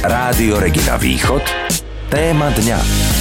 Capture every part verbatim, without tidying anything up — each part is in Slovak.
Rádio Regina Východ. Téma dňa.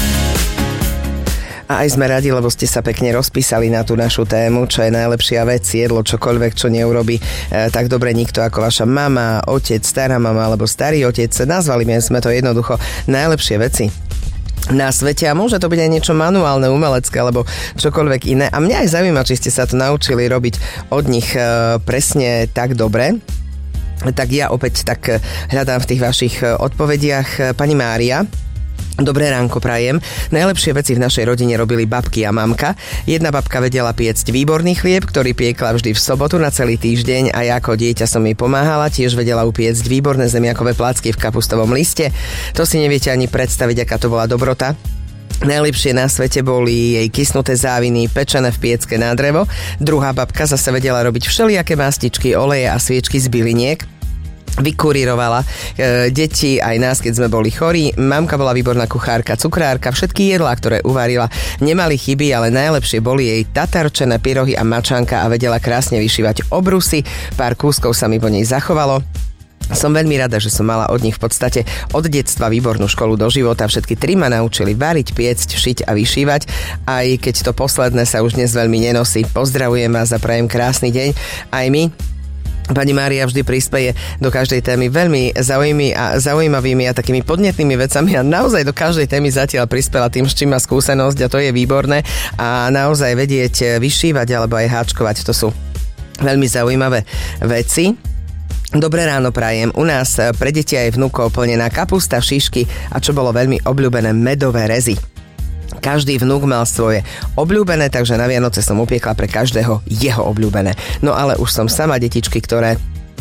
A aj sme radi, lebo ste sa pekne rozpísali na tú našu tému, čo je najlepšia vec, jedlo, čokoľvek, čo neurobi e, tak dobre nikto ako vaša mama, otec, stará mama alebo starý otec. Nazvali sme to jednoducho najlepšie veci na svete a môže to byť aj niečo manuálne, umelecké alebo čokoľvek iné. A mňa aj zaujíma, či ste sa to naučili robiť od nich e, presne tak dobre. Tak ja opäť tak hľadám v tých vašich odpovediach. Pani Mária, dobré ránko prajem. Najlepšie veci v našej rodine robili babky a mamka. Jedna babka vedela piecť výborný chlieb, ktorý piekla vždy v sobotu na celý týždeň a ja ako dieťa som jej pomáhala, tiež vedela upiecť výborné zemiakové placky v kapustovom liste. To si neviete ani predstaviť, aká to bola dobrota. Najlepšie na svete boli jej kysnuté záviny pečené v piecke na drevo. Druhá babka zase vedela robiť všelijaké mastičky, oleje a sviečky z byliniek. Vykurírovala e, deti aj nás, keď sme boli chorí. Mamka bola výborná kuchárka, cukrárka, všetky jedlá, ktoré uvarila, nemali chyby, ale najlepšie boli jej tatarčené pyrohy a mačanka a vedela krásne vyšívať obrusy. Pár kúskov sa mi po nej zachovalo. Som veľmi rada, že som mala od nich v podstate od detstva výbornú školu do života. Všetky tri ma naučili variť, piecť, šiť a vyšívať, aj keď to posledné sa už dnes veľmi nenosí. Pozdravujem vás a prajem krásny deň. Aj my. Pani Mária vždy prispeje do každej témy veľmi zaujímavými a, zaujímavými a takými podnetnými vecami a naozaj do každej témy zatiaľ prispela tým, s čím má skúsenosť a to je výborné. A naozaj vedieť vyšívať alebo aj háčkovať, to sú veľmi zaujímavé veci. Dobré ráno prajem. U nás pre deti aj vnúkov plnená kapusta, šišky a čo bolo veľmi obľúbené, medové rezy. Každý vnúk mal svoje obľúbené, takže na Vianoce som upiekla pre každého jeho obľúbené. No ale už som sama detičky, ktoré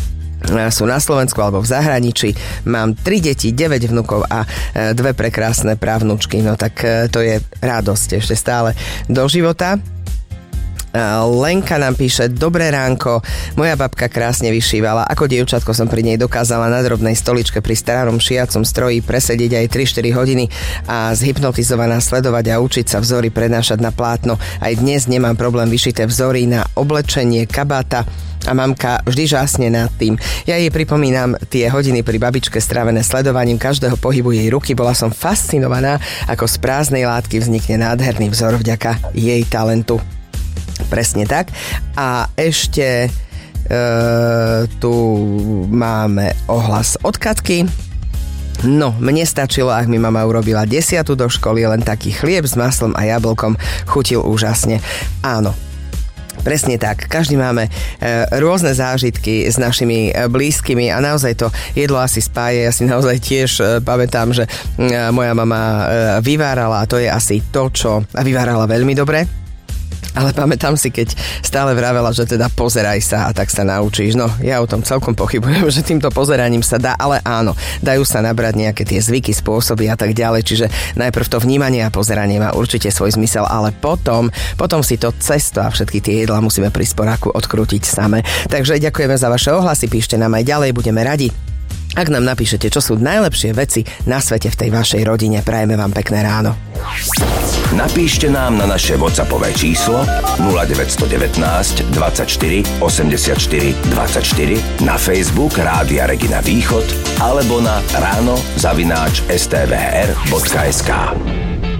sú na Slovensku alebo v zahraničí. Mám tri deti, deväť vnúkov a dve prekrásne právnučky. No tak to je radosť ešte stále do života. Lenka nám píše, dobré ránko, moja babka krásne vyšívala, ako dievčatko som pri nej dokázala na drobnej stoličke pri starom šiacom stroji presedieť aj tri štyri hodiny a zhypnotizovaná sledovať a učiť sa vzory prenášať na plátno. Aj dnes nemám problém vyšité vzory na oblečenie, kabáta a mamka vždy žasne nad tým. Ja jej pripomínam tie hodiny pri babičke strávené sledovaním každého pohybu jej ruky. Bola som fascinovaná, ako z prázdnej látky vznikne nádherný vzor vďaka jej talentu. Presne tak. A ešte e, tu máme ohlas od Katky. No, mne stačilo, ak mi mama urobila desiatu do školy, len taký chlieb s maslom a jablkom chutil úžasne. Áno, presne tak. Každý máme e, rôzne zážitky s našimi e, blízkymi a naozaj to jedlo asi spáje. Ja si naozaj tiež e, pamätám, že e, moja mama e, vyvárala a to je asi to, čo... A vyvárala veľmi dobre. Ale pamätám si, keď stále vravela, že teda pozeraj sa a tak sa naučíš. No, ja o tom celkom pochybujem, že týmto pozeraním sa dá, ale áno, dajú sa nabrať nejaké tie zvyky, spôsoby a tak ďalej, čiže najprv to vnímanie a pozeranie má určite svoj zmysel, ale potom, potom si to cesto a všetky tie jedlá musíme pri sporáku odkrútiť same. Takže ďakujeme za vaše ohlasy, píšte nám aj ďalej, budeme radi. Ak nám napíšete, čo sú najlepšie veci na svete v tej vašej rodine, prajeme vám pekné ráno. Napíšte nám na naše WhatsAppové číslo nula deväť jedna deväť dvadsaťštyri osemdesiatštyri dvadsaťštyri, na Facebook Rádia Regina Východ alebo na ráno zavináč es té vé er bodka es ká.